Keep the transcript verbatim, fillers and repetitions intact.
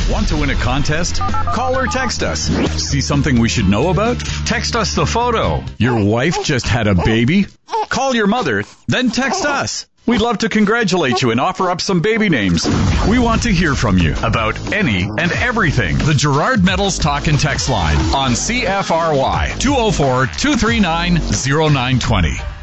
Want to win a contest? Call or text us. See something we should know about? Text us the photo. Your wife just had a baby? Call your mother, then text us. We'd love to congratulate you and offer up some baby names. We want to hear from you about any and everything. The Gerard Metals Talk and Text Line on C F R Y two oh four, two three nine, oh nine two oh.